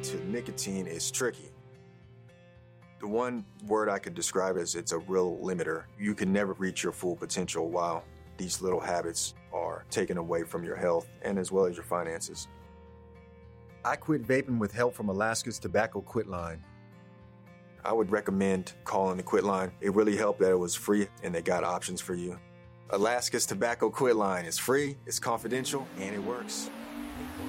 to nicotine is tricky. The one word I could describe is it's a real limiter. You can never reach your full potential while these little habits are taken away from your health and as well as your finances. I quit vaping with help from Alaska's Tobacco Quit Line. I would recommend calling the Quit Line. It really helped that it was free and they got options for you. Alaska's Tobacco Quit Line is free, it's confidential, and it works.